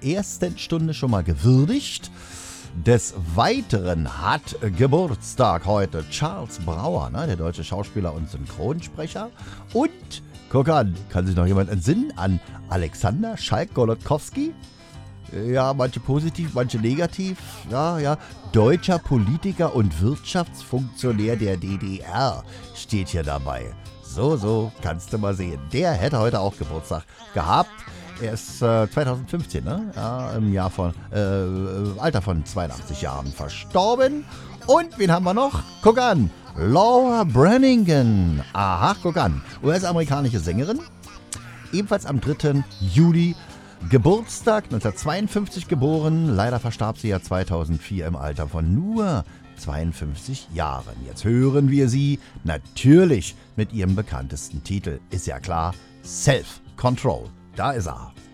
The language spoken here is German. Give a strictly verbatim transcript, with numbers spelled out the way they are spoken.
ersten Stunde schon mal gewürdigt. Des Weiteren hat Geburtstag heute Charles Brauer, ne, der deutsche Schauspieler und Synchronsprecher. Und, guck an, kann sich noch jemand entsinnen an Alexander Schalk-Golodkowski? Ja, manche positiv, manche negativ. Ja, ja. Deutscher Politiker und Wirtschaftsfunktionär der D D R steht hier dabei. So, so, kannst du mal sehen. Der hätte heute auch Geburtstag gehabt. Er ist äh, zweitausendfünfzehn, ne? Ja, im Jahr von, äh, Alter von zweiundachtzig Jahren verstorben. Und wen haben wir noch? Guck an, Laura Branigan. Aha, guck an, U S-amerikanische Sängerin. Ebenfalls am dritten Juli Geburtstag, neunzehnhundertzweiundfünfzig geboren. Leider verstarb sie ja zweitausendvier im Alter von nur zweiundfünfzig Jahren. Jetzt hören wir sie natürlich mit ihrem bekanntesten Titel. Ist ja klar, Self Control. Da ist er.